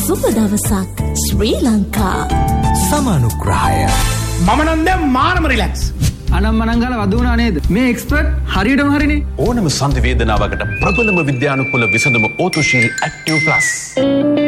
සුබ දවසක් ශ්‍රී ලංකා. සමානුග්‍රහය. මම නම් දැන් මාරම රිලැක්ස්. අනම්මනම් ගාලා වදුණා නේද? මේ එක්ස්පර්ට් හරියටම හරිනේ. ඕනම සංදි වේදනාවකට ප්‍රබලම විද්‍යානුකූල විසඳුම ඕතොශීල් ඇක්ටිව් ප්ලස්.